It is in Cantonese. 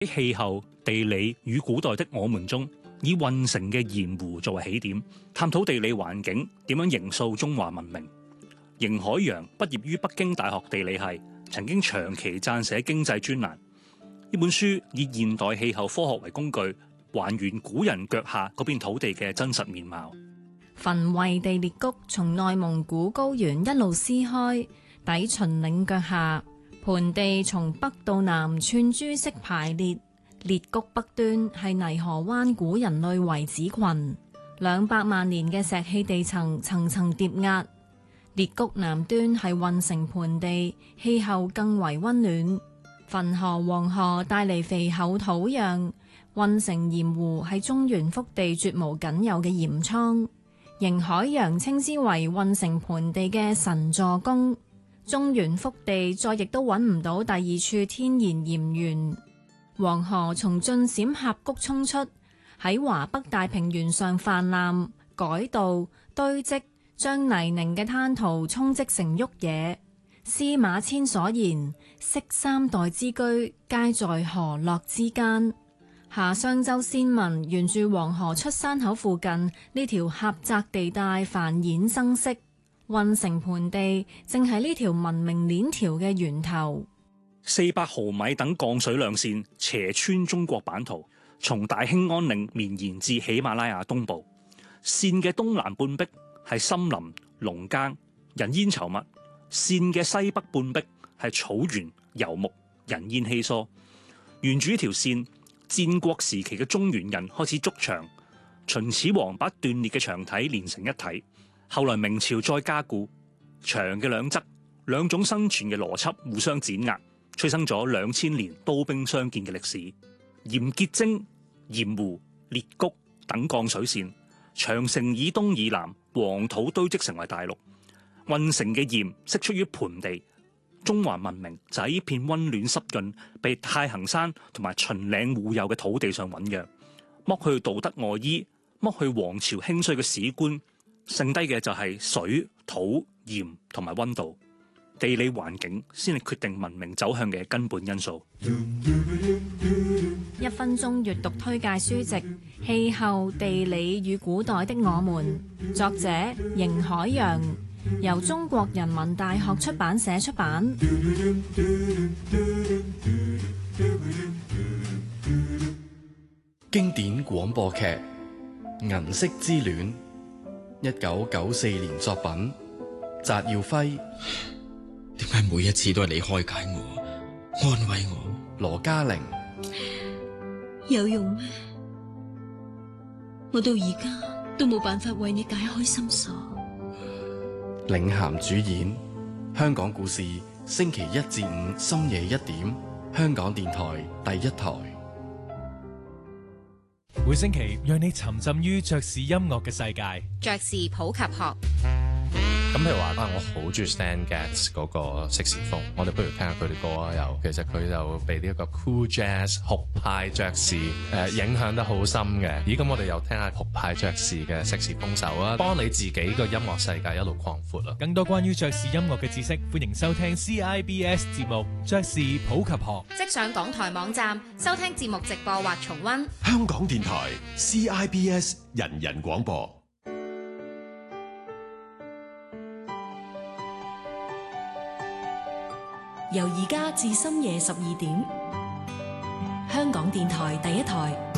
喺氣候、地理與古代的我們中，以運城嘅鹽湖作為起點，探討地理環境點樣形塑中華文明。邢海洋畢業於北京大學地理系，曾經長期撰寫經濟專欄。呢本書以現代氣候科學為工具，還原古人腳下嗰片土地嘅真實面貌。 焚慧地裂谷從內蒙古高原一路撕開，抵秦嶺腳下。盆地從北到南串珠式排列，裂谷北端係泥河灣古人類遺址群，200萬年嘅石器地層層層疊壓。裂谷南端係運城盆地，氣候更為溫暖。汾河、黃河帶嚟肥厚土壤，運城鹽湖係中原腹地絕無僅有嘅鹽倉。邢海洋稱之為運城盆地嘅神助攻。中原腹地再亦都揾唔到第二處天然鹽源。黃河從晉陝峽谷衝出，喺華北大平原上泛濫、改道、堆積，將泥濘嘅灘塗沖積成沃野。司馬遷所言，昔三代之居，皆在河洛之間。夏商周先民沿住黃河出山口附近呢條狹窄地帶繁衍生息。運城盆地正係呢條文明鏈條嘅源頭。 400毫米等降水量線斜穿中國版圖，從大興安嶺綿延至喜馬拉雅東部。線嘅東南半壁係森林、農耕、人煙稠密；線嘅西北半壁係草原、游牧、人煙稀疏。沿住呢條線，戰國時期嘅中原人開始築牆，秦始皇把斷裂嘅牆體連成一體。後來明朝再加固，牆嘅兩側兩種生存嘅邏輯互相碾壓，催生咗2000年刀兵相見嘅歷史。鹽結晶、鹽湖、裂谷等降水線，長城以東以南黃土堆積成為大陸。運城嘅鹽釋出於盆地，中華文明就喺呢片溫暖濕潤、被太行山同埋秦嶺護佑嘅土地上醞釀。剝去道德外衣，剝去王朝興衰嘅史觀，剩低嘅就係水、土、鹽同埋溫度。地理環境先係決定文明走向嘅根本因素。 1分鐘閱讀推介書籍《氣候、地理與古代的我們》，作者邢海洋，由中國人民大學出版社出版。 經典廣播劇《銀色之戀》，1994年作品，翟耀輝。 點解每一次都係你開解我、安慰我？ 羅嘉玲。 有用咩？我到而家都冇辦法為你解開心鎖。 領銜主演，香港故事，星期1至5深夜1點，香港電台第1台。 每星期讓你沉浸於爵士音樂嘅世界。 爵士普及學。 咁譬如話我好中意 Stan Getz 嗰個色士風，我哋不如聽下佢啲歌啊。又其實佢就被呢一個 cool jazz 酷派爵士影響得好深嘅。咦，咁我哋又聽下酷派爵士嘅色士風手啊，幫你自己個音樂世界一路擴闊啊。 更多關於爵士音樂嘅知識，歡迎收聽 CIBS 節目《爵士普及學》。 即上港台網站收聽節目直播或重溫。 香港電台 CIBS 人人廣播。 由而家至深夜12點，香港電台第1台。